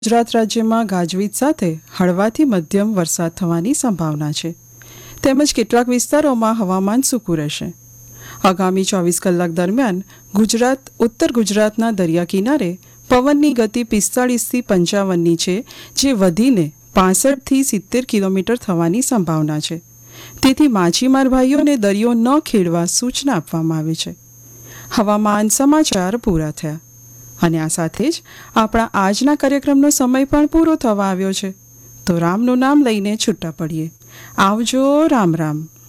ગુજરાત રાજ્યમાં ગાજવીજ સાથે હળવાથી મધ્યમ વરસાદ થવાની સંભાવના છે તેમજ કેટલાક વિસ્તારોમાં હવામાન સૂકું રહેશે। આગામી 24 કલાક દરમિયાન ગુજરાત ઉત્તર ગુજરાતના દરિયા કિનારે પવનની ગતિ 45થી 55ની છે, જે વધીને 65થી 70 કિલોમીટર થવાની સંભાવના છે। તેથી માછીમાર ભાઈઓને દરિયો ન ખેડવા સૂચના આપવામાં આવી છે। હવામાન સમાચાર પૂરા થયા અને આ સાથે જ આપણા આજના કાર્યક્રમનો સમય પણ પૂરો થવા આવ્યો છે। તો રામનું નામ લઈને છૂટા પડીએ। આવજો, રામ રામ।